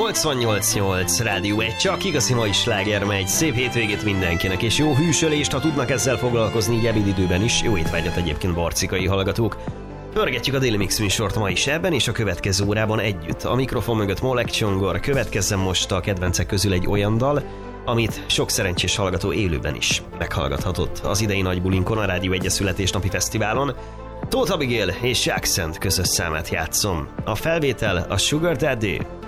88.8 Rádió 1, csak igazi mai sláger megy. Szép hétvégét mindenkinek, és jó hűsölést, ha tudnak ezzel foglalkozni így ebédidőben is. Jó étvágyat egyébként, barcikai hallgatók. Pörgetjük a Daily Mix műsort ma is ebben és a következő órában együtt. A mikrofon mögött Molek Csongor, következzen most a kedvencek közül egy olyan dal, amit sok szerencsés hallgató élőben is meghallgathatott az idei nagy bulinkon, a Rádió 1 születésnapi fesztiválon. Tóth Abigail és Jackson közös számát játszom. A felvétel a Sugar Daddy.